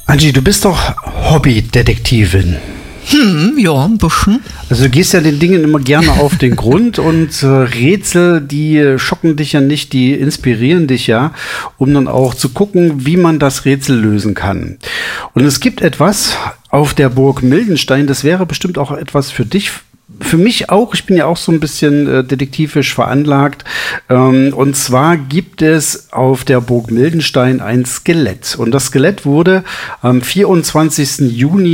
Angie, du bist doch Hobbydetektivin. Ja, ein bisschen. Also du gehst ja den Dingen immer gerne auf den Grund und Rätsel, die schocken dich ja nicht, die inspirieren dich ja, um dann auch zu gucken, wie man das Rätsel lösen kann. Und es gibt etwas auf der Burg Mildenstein, das wäre bestimmt auch etwas für dich. Für mich auch, ich bin ja auch so ein bisschen detektivisch veranlagt. Und zwar gibt es auf der Burg Mildenstein ein Skelett. Und das Skelett wurde am 24. Juni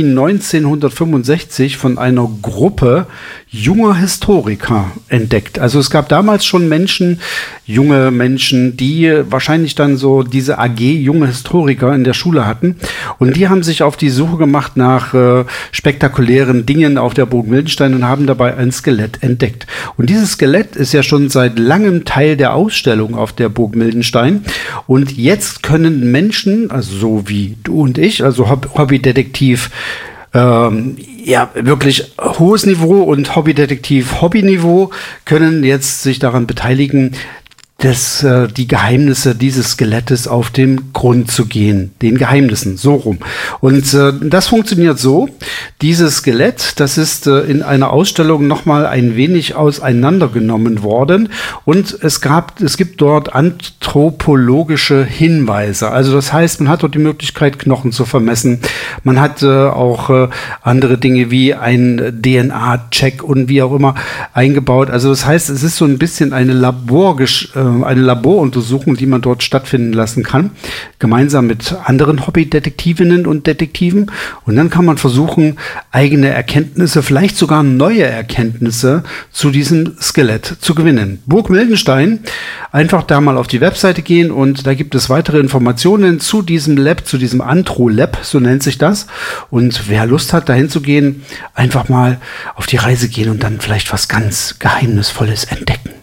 1965 von einer Gruppe junger Historiker entdeckt. Also es gab damals schon junge Menschen, die wahrscheinlich dann so diese AG junge Historiker in der Schule hatten. Und die haben sich auf die Suche gemacht nach spektakulären Dingen auf der Burg Mildenstein und haben dabei ein Skelett entdeckt. Und dieses Skelett ist ja schon seit langem Teil der Ausstellung auf der Burg Mildenstein. Und jetzt können Menschen, also so wie du und ich, also Hobbydetektiv, wirklich hohes Niveau und Hobbydetektiv-Hobbyniveau können jetzt sich daran beteiligen, die Geheimnisse dieses Skelettes auf den Grund zu gehen. Den Geheimnissen, so rum. Und das funktioniert so. Dieses Skelett, das ist in einer Ausstellung nochmal ein wenig auseinandergenommen worden. Und es gibt dort anthropologische Hinweise. Also das heißt, man hat dort die Möglichkeit, Knochen zu vermessen. Man hat auch andere Dinge wie ein DNA-Check und wie auch immer eingebaut. Also das heißt, es ist so ein bisschen eine Laboruntersuchung, die man dort stattfinden lassen kann, gemeinsam mit anderen Hobbydetektivinnen und Detektiven. Und dann kann man versuchen, eigene Erkenntnisse, vielleicht sogar neue Erkenntnisse zu diesem Skelett zu gewinnen. Burg Mildenstein, einfach da mal auf die Webseite gehen und da gibt es weitere Informationen zu diesem Lab, zu diesem Antro-Lab, so nennt sich das. Und wer Lust hat, dahin zu gehen, einfach mal auf die Reise gehen und dann vielleicht was ganz Geheimnisvolles entdecken.